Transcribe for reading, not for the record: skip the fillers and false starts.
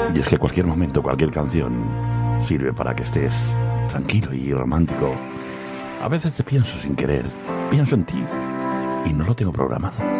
Y es que cualquier momento, cualquier canción sirve para que estés tranquilo y romántico. A veces te pienso sin querer, pienso en ti y no lo tengo programado.